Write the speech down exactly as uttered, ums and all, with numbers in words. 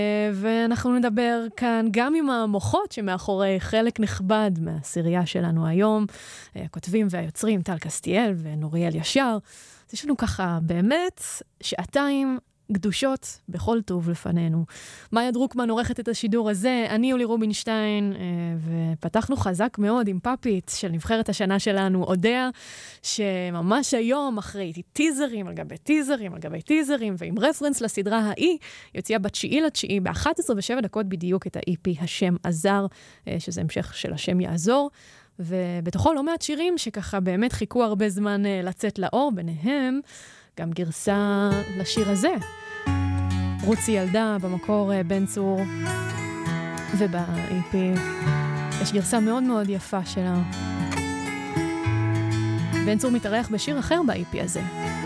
ואנחנו נדבר כאן גם עם המוחות שמאחורי חלק נכבד מהסירייה שלנו היום, הכותבים והיוצרים טל קסטיאל ונוריאל ישר. אז יש לנו ככה באמת שעתיים קדושות בכל טוב לפנינו. מאיה דרוקמן עורכת את השידור הזה, אני יולי רובינשטיין, ופתחנו חזק מאוד עם פאפית של נבחרת השנה שלנו, אודיה, שממש היום אחרי טיזרים על גבי טיזרים על גבי טיזרים, ועם רפרנס לסדרה האי, יוציאה בתשיעי לתשיעי, ב-אחת עשרה ושבע דקות בדיוק את ה-אי פי השם עזר, שזה המשך של השם יעזור, ובתוכו לא מעט שירים שככה באמת חיכו הרבה זמן לצאת לאור, ביניהם גם גרסה לשיר הזה. רוצי ילדה, במקור בן צור, וב-אי פי יש גרסה מאוד מאוד יפה שלה. בן צור מתארח בשיר אחר ב-אי פי הזה.